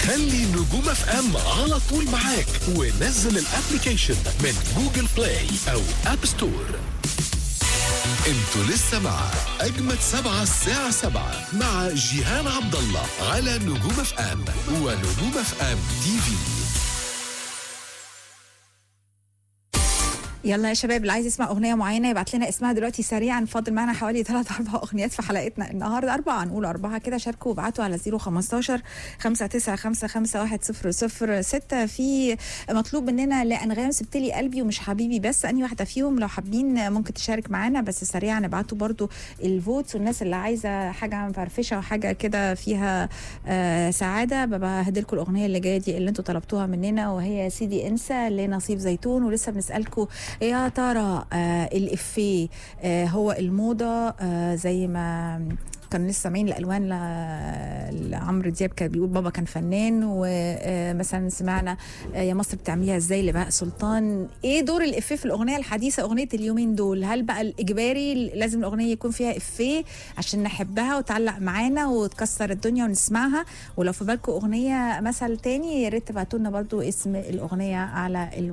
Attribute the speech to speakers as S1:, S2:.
S1: خلي نجوم اف ام على طول معاك، ونزل الابليكيشن من جوجل بلاي او اب ستور. انتوا لسه مع اجمد 7 الساعة 7 مع جيهان عبد الله على نجوم اف ام ونجوم اف ام تي في.
S2: يلا يا شباب، اللي عايز يسمع اغنيه معينه يبعت لنا اسمها دلوقتي سريعا. فاضل معنا حوالي 3-4 اغنيات في حلقتنا النهارده، 4 هنقول 4 كده. شاركوا وابعتوا على 015 595510006. في مطلوب مننا لانغام سبتلي قلبي ومش حبيبي بس، اني واحده فيهم لو حابين ممكن تشارك معانا، بس سريعا ابعتوا برضو الفوتس. والناس اللي عايزه حاجه مفرفشه وحاجه كده فيها سعاده، ببقى هديلكم الاغنيه اللي جايه دي اللي انتوا طلبتوها مننا، وهي سيدي انسى لنصيب زيتون. ولسه بنسالكم يا ترى الإفيه هو الموضة زي ما كان لسه سامعين الالوان لعمرو دياب كان بيقول بابا كان فنان، ومثلا سمعنا يا مصر بتعمليها ازاي لبهاء سلطان. ايه دور الافيه في الاغنيه الحديثه، اغنيه اليومين دول؟ هل بقى الاجباري لازم الاغنيه يكون فيها افيه عشان نحبها وتعلق معانا وتكسر الدنيا ونسمعها؟ ولو في بالكم اغنيه مثل تاني يا ريت تبعتوا لنا برضو اسم الاغنيه على